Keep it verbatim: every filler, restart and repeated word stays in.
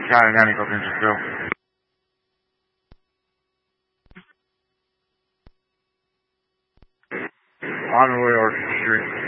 County ninety, go Pinchesville. On the way, Orchard Street.